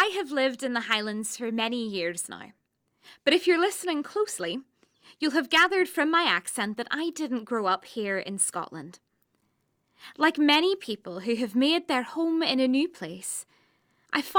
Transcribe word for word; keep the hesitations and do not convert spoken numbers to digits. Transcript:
I have lived in the Highlands for many years now, but if you're listening closely, you'll have gathered from my accent that I didn't grow up here in Scotland. Like many people who have made their home in a new place, I